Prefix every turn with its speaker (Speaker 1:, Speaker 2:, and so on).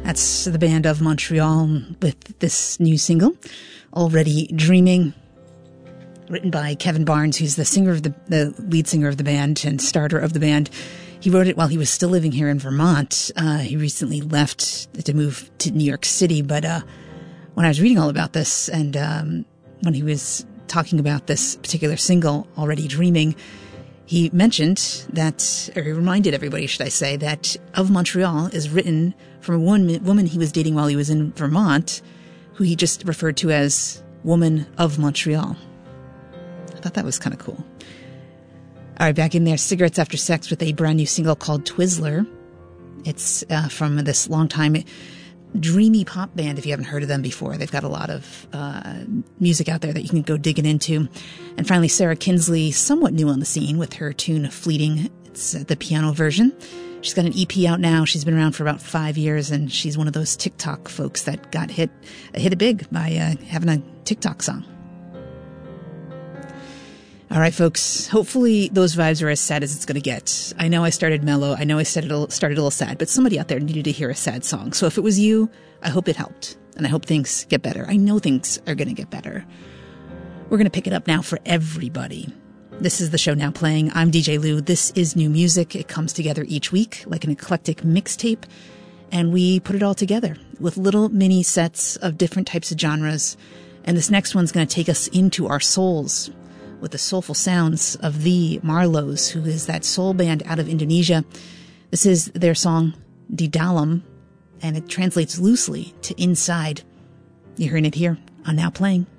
Speaker 1: That's the band of Montreal with this new single, Already Dreaming, written by Kevin Barnes, who's the singer of the lead singer of the band and starter of the band. He wrote it while he was still living here in Vermont. He recently left to move to New York City, but when I was reading all about this and when he was talking about this particular single, Already Dreaming, he mentioned that, or he reminded everybody, should I say, that Of Montreal is written from a woman he was dating while he was in Vermont, who he just referred to as Woman of Montreal. I thought that was kind of cool. All right, back in there, Cigarettes After Sex with a brand new single called Twizzler. It's from this long-time dreamy pop band, if you haven't heard of them before. They've got a lot of music out there that you can go digging into. And finally, Sarah Kinsley, somewhat new on the scene with her tune Fleeting. It's the piano version. She's got an EP out now. She's been around for about 5 years, and she's one of those TikTok folks that got hit it big by having a TikTok song. All right, folks, hopefully those vibes are as sad as it's going to get. I know I started mellow. I know I started a little sad, but somebody out there needed to hear a sad song. So if it was you, I hope it helped, and I hope things get better. I know things are going to get better. We're going to pick it up now for everybody. This is the show now playing. I'm DJ Lou. This is new music. It comes together each week like an eclectic mixtape, and we put it all together with little mini sets of different types of genres. And this next one's going to take us into our souls with the soulful sounds of the Marlows, who is that soul band out of Indonesia. This is their song, Di Dalam, and it translates loosely to inside. You're hearing it here on Now Playing.